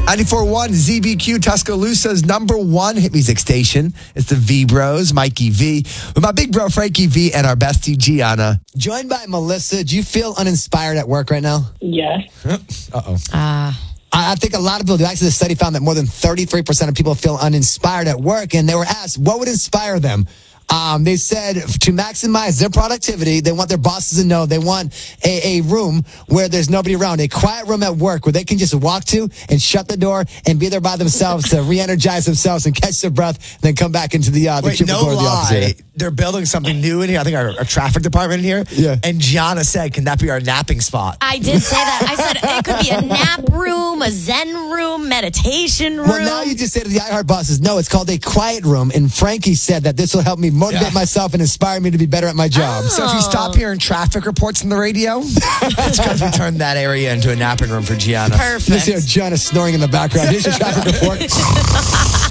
94.1 ZBQ, Tuscaloosa's number one hit music station. It's the V Bros, Mikey V, with my big bro Frankie V, and our bestie Gianna. Joined by Melissa. Do you feel uninspired at work right now? Yes. I think a lot of people do. Actually, the study found that more than 33% of people feel uninspired at work, and they were asked what would inspire them. They said to maximize their productivity, they want their bosses to know they want a room where there's nobody around, a quiet room at work where they can just walk to and shut the door and be there by themselves to re-energize themselves and catch their breath, and then come back into the Wait, cubicle no or the office area. lie. They're building something new in here. I think our traffic department in here. Yeah. And Gianna said, can that be our napping spot? I did say that. I said it could be a nap room, a Zen room, meditation room. Well, now you just say to the iHeart bosses, no, it's called a quiet room. And Frankie said that this will help me motivate myself and inspire me to be better at my job. So if you stop hearing traffic reports on the radio, it's because we turned that area into a napping room for Gianna. Perfect. Just hear Gianna snoring in the background. Here's your traffic report.